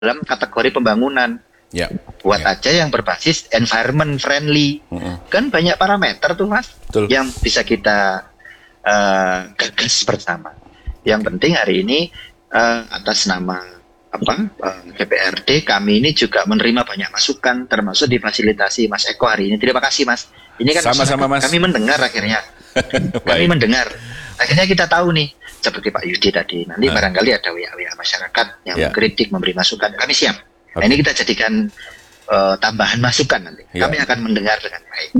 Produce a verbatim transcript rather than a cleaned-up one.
dalam kategori pembangunan. Ya. Buat ya. aja yang berbasis environment friendly. Mm-mm. Kan banyak parameter tuh Mas, Betul. yang bisa kita uh, gagas bersama. Yang penting hari ini uh, atas nama apa uh, D P R D kami ini juga menerima banyak masukan, termasuk difasilitasi Mas Eko hari ini. Terima kasih Mas. Ini kan sama-sama Mas. Kami mendengar akhirnya. Kami mendengar. Akhirnya kita tahu nih, seperti Pak Yudi tadi. Nanti uh. barangkali ada W A-W A masyarakat yang yeah. mengkritik, memberi masukan. Kami siap. Okay. Nah, ini kita jadikan uh, tambahan masukan nanti. Yeah. Kami akan mendengar dengan baik.